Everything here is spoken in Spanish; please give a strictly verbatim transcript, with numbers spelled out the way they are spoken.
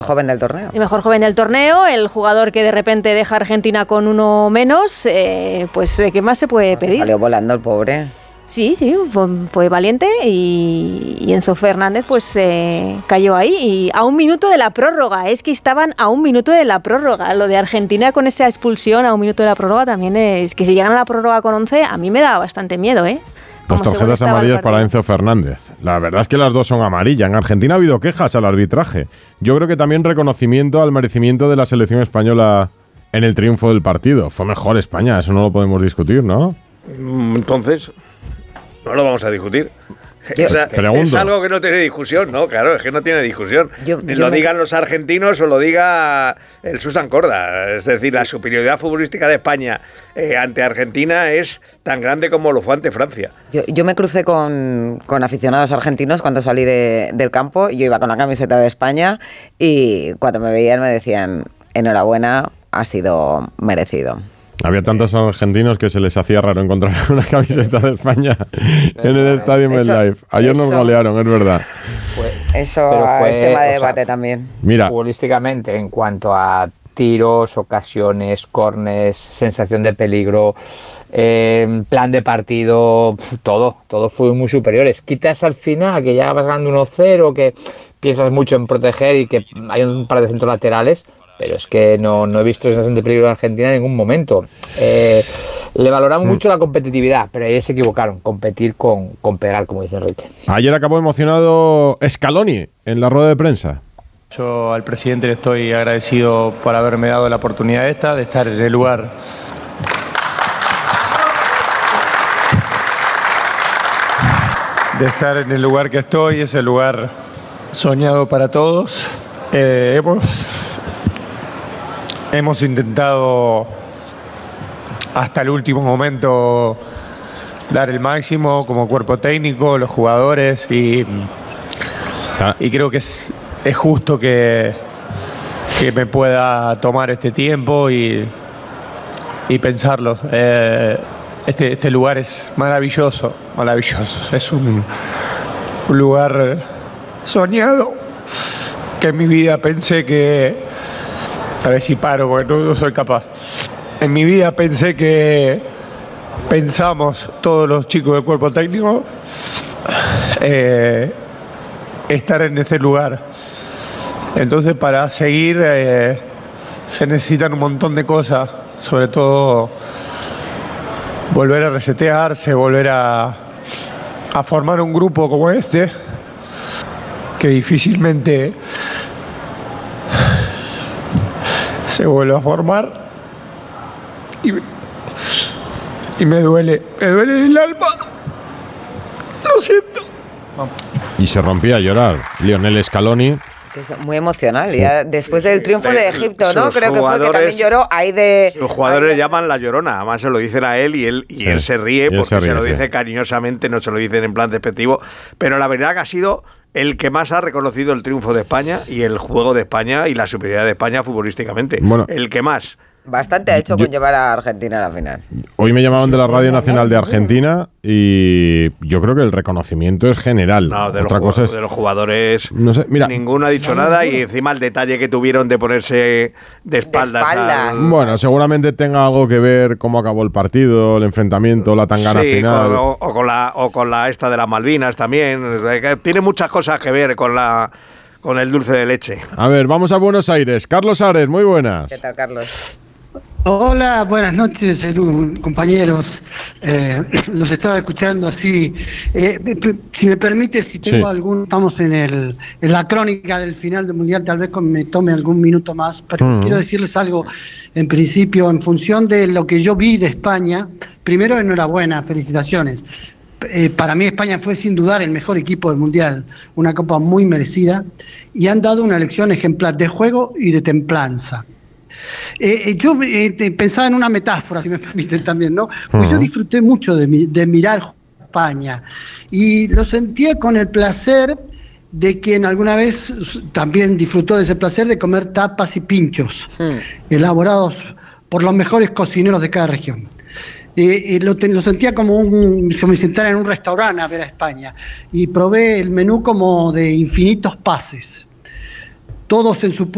Joven del torneo. El mejor joven del torneo, el jugador que de repente deja a Argentina con uno menos, eh, pues eh, ¿qué más se puede pedir? Salió volando el pobre. Sí, sí, fue, fue valiente y, y Enzo Fernández pues eh, cayó ahí y a un minuto de la prórroga, es que estaban a un minuto de la prórroga, lo de Argentina con esa expulsión a un minuto de la prórroga también es que si llegan a la prórroga con once a mí me da bastante miedo, ¿eh? Dos tarjetas amarillas para Enzo Fernández. La verdad es que las dos son amarillas. En Argentina ha habido quejas al arbitraje. Yo creo que también reconocimiento al merecimiento de la selección española en el triunfo del partido. Fue mejor España, eso no lo podemos discutir, ¿no? Entonces, no lo vamos a discutir. Yo, o sea, pregunto. Es algo que no tiene discusión, ¿no? Claro, es que no tiene discusión. Yo, Ni yo lo me... digan los argentinos o lo diga el Susan Corda. Es decir, la superioridad futbolística de España eh, ante Argentina es tan grande como lo fue ante Francia. Yo, yo me crucé con, con aficionados argentinos cuando salí de, del campo. Yo iba con la camiseta de España y cuando me veían me decían, enhorabuena, ha sido merecido. Había tantos argentinos que se les hacía raro encontrar una camiseta de España en el estadio MetLife. Ayer nos golearon, es verdad. Fue, eso fue, es tema de o debate sea, también. Mira, futbolísticamente, en cuanto a tiros, ocasiones, córners, sensación de peligro, eh, plan de partido, todo, todo fue muy superiores. Quitas al final que ya vas ganando uno cero, que piensas mucho en proteger y que hay un par de centros laterales. Pero es que no, no he visto sensación de peligro en Argentina en ningún momento. Eh, le valoramos mm. mucho la competitividad, pero ahí se equivocaron. Competir con, con pegar, como dice Enrique. Ayer acabó emocionado Scaloni en la rueda de prensa. Yo al presidente le estoy agradecido por haberme dado la oportunidad esta, de estar en el lugar de estar en el lugar que estoy, es el lugar soñado para todos. Eh, hemos... Hemos intentado hasta el último momento dar el máximo como cuerpo técnico, los jugadores y, ah. y creo que es, es justo que, que me pueda tomar este tiempo y, y pensarlo. Eh, este, este lugar es maravilloso, maravilloso. Es un, un lugar soñado que en mi vida pensé que... A ver si paro, porque no, no soy capaz. En mi vida pensé que pensamos, todos los chicos del cuerpo técnico, eh, estar en ese lugar. Entonces, para seguir, eh, se necesitan un montón de cosas, sobre todo volver a resetearse, volver a, a formar un grupo como este, que difícilmente se vuelve a formar y, y me duele, me duele el alma, lo siento. Y se rompía a llorar Lionel Scaloni. Muy emocional, ya después del triunfo de Egipto, ¿no? Sus Creo que fue que también lloró. Ahí de. Los jugadores le llaman la llorona, además se lo dicen a él y él, y sí, él se ríe porque se, ríe, se lo dice sí. cariñosamente, no se lo dicen en plan despectivo. Pero la verdad que ha sido el que más ha reconocido el triunfo de España y el juego de España y la superioridad de España futbolísticamente. Bueno, el que más. Bastante ha hecho yo, con llevar a Argentina a la final. Hoy me llamaban de la Radio Nacional de Argentina y yo creo que el reconocimiento es general. No, de, Otra los, cosa es, de los jugadores no sé, mira, ninguno ha dicho no, nada no, y encima el detalle que tuvieron de ponerse de espaldas. De espaldas. Al... Bueno, seguramente tenga algo que ver cómo acabó el partido, el enfrentamiento, la tangana sí, final. Con, o, o, con la, o con la esta de las Malvinas también. Tiene muchas cosas que ver con la con el dulce de leche. A ver, vamos a Buenos Aires. Carlos Ares, muy buenas. ¿Qué tal, Carlos? Hola, buenas noches, Edu, compañeros. Eh, los estaba escuchando así. Eh, si me permite, si tengo sí. algún, estamos en el en la crónica del final del Mundial, tal vez me tome algún minuto más, pero mm. quiero decirles algo. En principio, en función de lo que yo vi de España, primero enhorabuena, felicitaciones. Eh, para mí España fue sin dudar el mejor equipo del Mundial, una copa muy merecida, y han dado una lección ejemplar de juego y de templanza. Eh, yo eh, pensaba en una metáfora, si me permiten también, ¿no? Pues uh-huh. yo disfruté mucho de, mi, de mirar España y lo sentía con el placer de quien alguna vez también disfrutó de ese placer de comer tapas y pinchos uh-huh. elaborados por los mejores cocineros de cada región. Eh, eh, lo, te, lo sentía como un, si me sentara en un restaurante a ver a España y probé el menú como de infinitos pases, todos en su